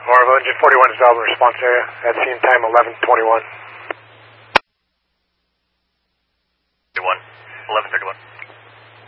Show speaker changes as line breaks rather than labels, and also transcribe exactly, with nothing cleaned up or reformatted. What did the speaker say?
Marvel, engine forty-one is Dublin response area at scene time eleven twenty-one.
eleven thirty-one.